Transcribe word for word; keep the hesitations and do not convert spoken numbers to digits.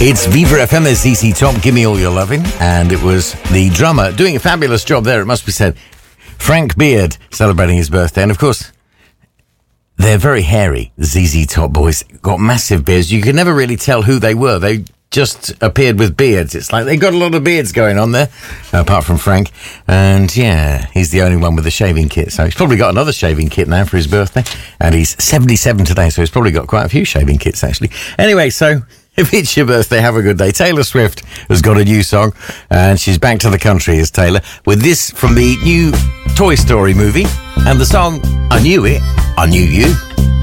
It's Viva F M, Z Z Top, Give Me All Your Loving, and it was the drummer doing a fabulous job there, it must be said, Frank Beard, celebrating his birthday. And of course, they're very hairy, the Z Z Top boys, got massive beards. You could never really tell who they were. They just appeared with beards. It's like they got a lot of beards going on there, apart from Frank. And yeah, he's the only one with the shaving kit. So he's probably got another shaving kit now for his birthday. And he's seventy-seven today, so he's probably got quite a few shaving kits, actually. Anyway, so if it's your birthday, have a good day. Taylor Swift has got a new song, and she's back to the country as Taylor, with this from the new Toy Story movie. And the song, I Knew It, I Knew You.